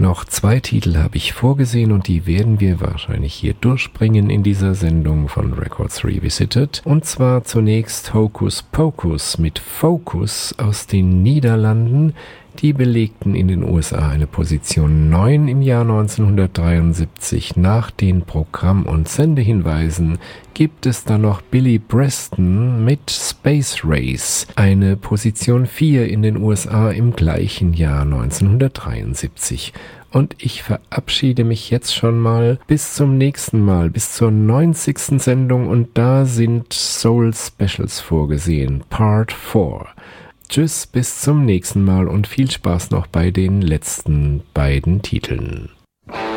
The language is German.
Noch 2 Titel habe ich vorgesehen und die werden wir wahrscheinlich hier durchbringen in dieser Sendung von Records Revisited. Und zwar zunächst Hocus Pocus mit Focus aus den Niederlanden. Die belegten in den USA eine Position 9 im Jahr 1973. Nach den Programm- und Sendehinweisen gibt es dann noch Billy Preston mit Space Race, eine Position 4 in den USA im gleichen Jahr 1973. Und ich verabschiede mich jetzt schon mal bis zum nächsten Mal, bis zur 90. Sendung und da sind Soul Specials vorgesehen, Part 4. Tschüss, bis zum nächsten Mal und viel Spaß noch bei den letzten beiden Titeln.